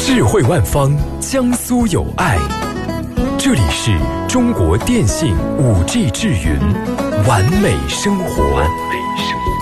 智慧万方，江苏有爱。这里是中国电信5G 智云，完美生活。